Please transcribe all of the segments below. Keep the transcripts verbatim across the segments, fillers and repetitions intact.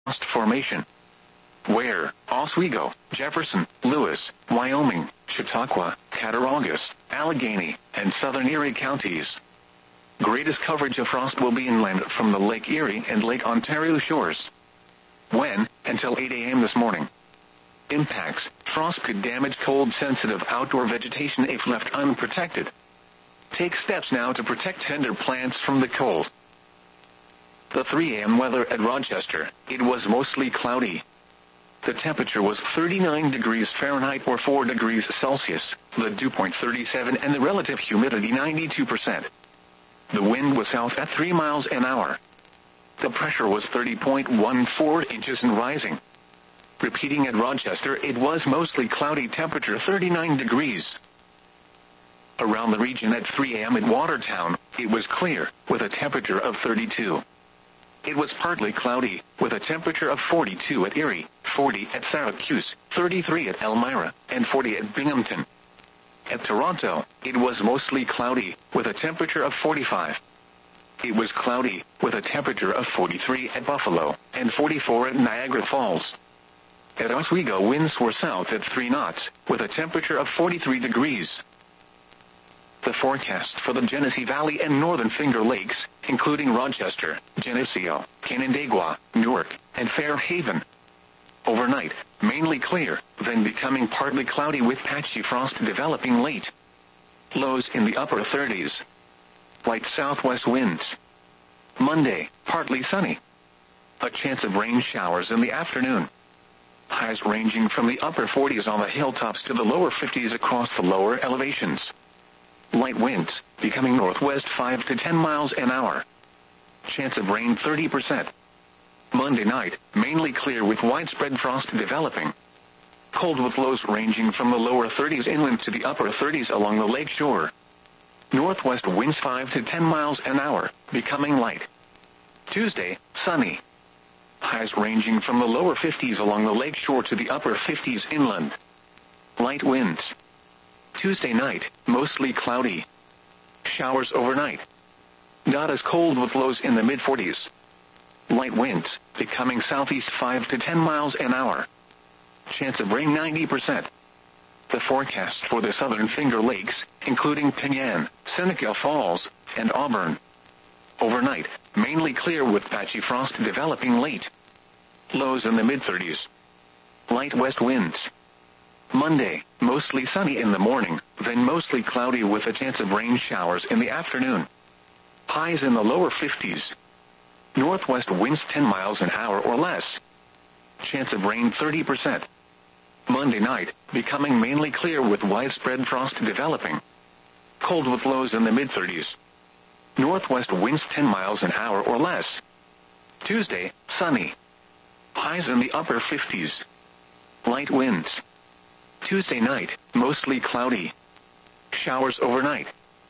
frost formation. Where, Oswego, Jefferson, Lewis, Wyoming, Chautauqua, Cattaraugus, Allegheny, and southern Erie counties. Greatest coverage of frost will be inland from the Lake Erie and Lake Ontario shores. When, until eight a m this morning. Impacts, frost could damage cold-sensitive outdoor vegetation if left unprotected. Take steps now to protect tender plants from the cold. The three a m weather at Rochester, it was mostly cloudy. The temperature was thirty-nine degrees Fahrenheit or four degrees Celsius, the dew point thirty-seven and the relative humidity ninety-two percent. The wind was south at three miles an hour. The pressure was thirty point one four inches and rising. Repeating at Rochester, it was mostly cloudy, temperature thirty-nine degrees. Around the region at three a m in Watertown, it was clear, with a temperature of thirty-two. It was partly cloudy, with a temperature of forty-two at Erie, forty at Syracuse, thirty-three at Elmira, and forty at Binghamton. At Toronto, it was mostly cloudy, with a temperature of forty-five. It was cloudy, with a temperature of forty-three at Buffalo, and forty-four at Niagara Falls. At Oswego, winds were south at three knots, with a temperature of forty-three degrees. The forecast for the Genesee Valley and Northern Finger Lakes, including Rochester, Geneseo, Canandaigua, Newark, and Fairhaven. Overnight, mainly clear, then becoming partly cloudy with patchy frost developing late. Lows in the upper thirties. Light southwest winds. Monday, partly sunny. A chance of rain showers in the afternoon. Highs ranging from the upper forties on the hilltops to the lower fifties across the lower elevations. Light winds, becoming northwest five to ten miles an hour. Chance of rain thirty percent. Monday night, mainly clear with widespread frost developing. Cold with lows ranging from the lower thirties inland to the upper thirties along the lake shore. Northwest winds five to ten miles an hour, becoming light. Tuesday, sunny. Highs ranging from the lower fifties along the lake shore to the upper fifties inland. Light winds. Tuesday night, mostly cloudy. Showers overnight. Not as cold with lows in the mid forties. Light winds, becoming southeast five to ten miles an hour. Chance of rain ninety percent. The forecast for the southern Finger Lakes, including Penyan, Seneca Falls, and Auburn. Overnight, mainly clear with patchy frost developing late. Lows in the mid thirties. Light west winds. Monday, mostly sunny in the morning, then mostly cloudy with a chance of rain showers in the afternoon. Highs in the lower fifties. Northwest winds ten miles an hour or less. Chance of rain thirty percent. Monday night, becoming mainly clear with widespread frost developing. Cold with lows in the mid thirties. Northwest winds ten miles an hour or less. Tuesday, sunny. Highs in the upper fifties. Light winds. Tuesday night, mostly cloudy. Showers overnight.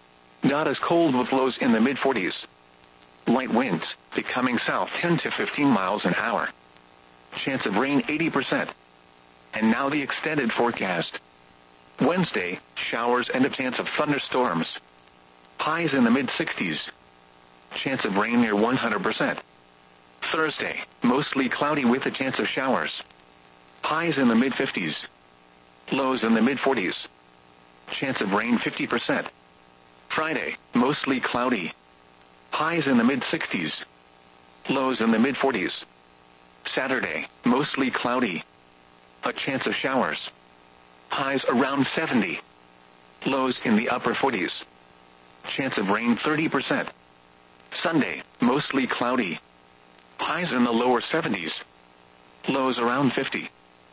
Not as cold with lows in the mid forties. Light winds, becoming south ten to fifteen miles an hour. Chance of rain eighty percent. And now the extended forecast. Wednesday, showers and a chance of thunderstorms. Highs in the mid sixties. Chance of rain near one hundred percent. Thursday, mostly cloudy with a chance of showers. Highs in the mid fifties. Lows in the mid forties. Chance of rain fifty percent. Friday, mostly cloudy. Highs in the mid sixties. Lows in the mid forties. Saturday, mostly cloudy. A chance of showers. Highs around seventy. Lows in the upper forties. Chance of rain thirty percent. Sunday, mostly cloudy. Highs in the lower seventies. Lows around fifty.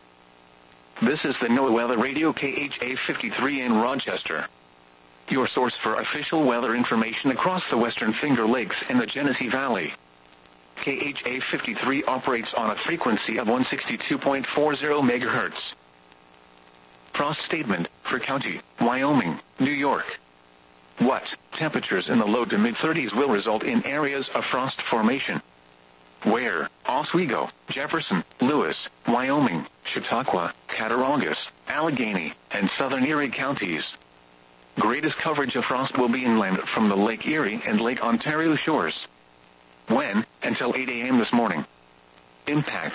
This is the NOAA Weather Radio K H A fifty-three in Rochester. Your source for official weather information across the Western Finger Lakes and the Genesee Valley. K H A fifty-three operates on a frequency of one sixty-two point four zero megahertz. Frost statement for County, Wyoming, New York. What temperatures in the low to mid thirties will result in areas of frost formation? Where? Oswego, Jefferson, Lewis, Wyoming, Chautauqua, Cattaraugus, Allegheny, and southern Erie counties. Greatest coverage of frost will be inland from the Lake Erie and Lake Ontario shores. When? Until eight a m this morning. Impacts.